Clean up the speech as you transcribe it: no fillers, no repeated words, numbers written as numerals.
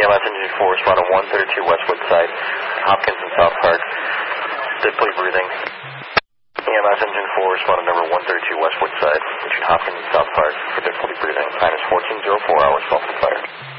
EMS Engine 4, responding 132 West Woodside, Hopkins and South Park, deeply breathing. EMS Engine 4, responding number 132 West Woodside, between Hopkins and South Park, for difficulty breathing. Time is 14:04 hours, self-fired.